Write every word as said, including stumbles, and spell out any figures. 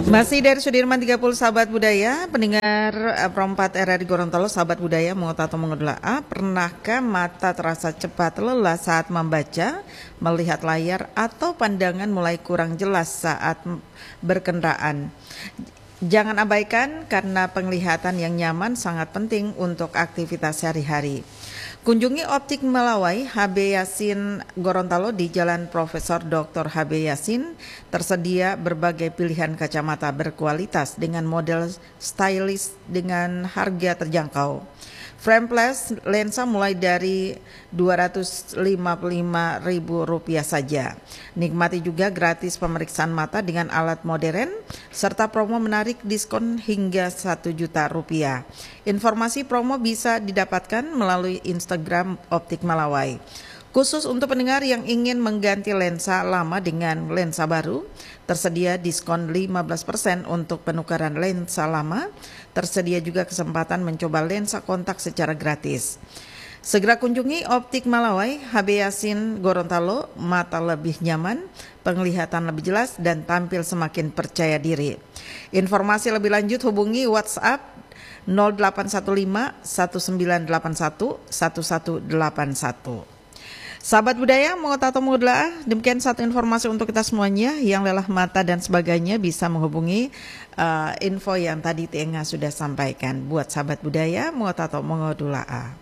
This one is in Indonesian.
Masih dari Sudirman tiga puluh, sahabat budaya, pendengar eh, Pro empat R R I Gorontalo, sahabat budaya, mengutat atau mengedola. Pernahkah mata terasa cepat lelah saat membaca, melihat layar, atau pandangan mulai kurang jelas saat berkendaraan? Jangan abaikan karena penglihatan yang nyaman sangat penting untuk aktivitas sehari-hari. Kunjungi Optik Melawai H B Yasin Gorontalo di Jalan Profesor Doktor H B Yasin. Tersedia berbagai pilihan kacamata berkualitas dengan model stylish dengan harga terjangkau. Frameless lensa mulai dari dua ratus lima puluh lima ribu rupiah saja. Nikmati juga gratis pemeriksaan mata dengan alat modern serta promo menarik diskon hingga satu juta rupiah. Informasi promo bisa didapatkan melalui Instagram Optik Melawai. Khusus untuk pendengar yang ingin mengganti lensa lama dengan lensa baru, tersedia diskon lima belas persen untuk penukaran lensa lama. Tersedia juga kesempatan mencoba lensa kontak secara gratis. Segera kunjungi Optik Melawai H B Yasin Gorontalo, mata lebih nyaman, penglihatan lebih jelas, dan tampil semakin percaya diri. Informasi lebih lanjut hubungi WhatsApp nol delapan satu lima satu sembilan delapan satu satu satu delapan satu. Sahabat budaya, mau atau mau demikian satu informasi untuk kita semuanya. Yang lelah mata dan sebagainya bisa menghubungi uh, info yang tadi Tenga sudah sampaikan. Buat sahabat budaya, mau atau mau